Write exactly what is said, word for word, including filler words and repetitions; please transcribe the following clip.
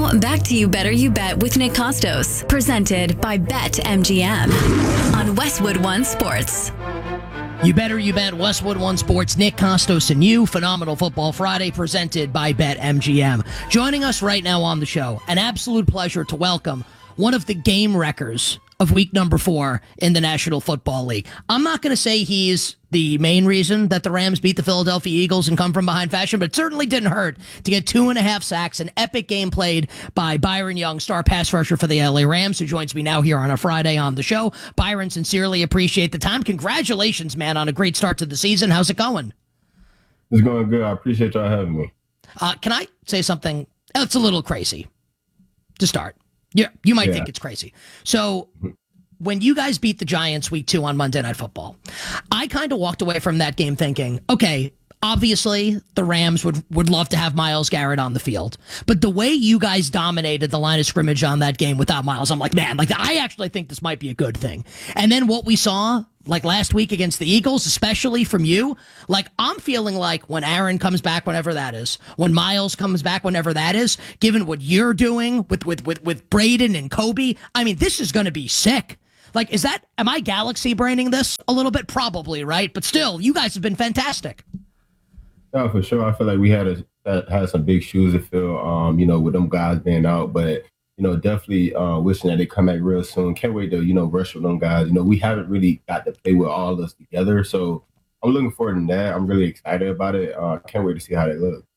Now, back to You Better You Bet with Nick Costos, presented by BetMGM on Westwood One Sports. You Better You Bet, Westwood One Sports, Nick Costos and you. Phenomenal Football Friday presented by BetMGM. Joining us right now on the show, an absolute pleasure to welcome one of the game wreckers of week number four in the National Football League. I'm not going to say he's the main reason that the Rams beat the Philadelphia Eagles and come from behind fashion, but it certainly didn't hurt to get two and a half sacks. An epic game played by Byron Young, star pass rusher for the L A Rams, who joins me now here on a Friday on the show. Byron, sincerely appreciate the time. Congratulations, man, on a great start to the season. How's it going? It's going good. I appreciate y'all having me. Uh, can I say something? It's a little crazy to start. Yeah, you might yeah. think it's crazy. So when you guys beat the Giants week two on Monday Night Football, I kind of walked away from that game thinking, okay, obviously the Rams would, would love to have Myles Garrett on the field. But the way you guys dominated the line of scrimmage on that game without Myles, I'm like, man, like I actually think this might be a good thing. And then what we saw like last week against the Eagles, especially from you, like I'm feeling like when Aaron comes back, whenever that is, when Myles comes back, whenever that is, given what you're doing with, with, with, with Braden and Kobe, I mean, this is going to be sick. Like, is that, am I galaxy braining this a little bit? Probably, right? But still, you guys have been fantastic. Yeah, for sure. I feel like we had a, uh, had some big shoes to fill, um, you know, with them guys being out. But, you know, definitely uh, wishing that they come back real soon. Can't wait to, you know, rush with them guys. You know, we haven't really got to play with all of us together. So I'm looking forward to that. I'm really excited about it. Uh, can't wait to see how they look.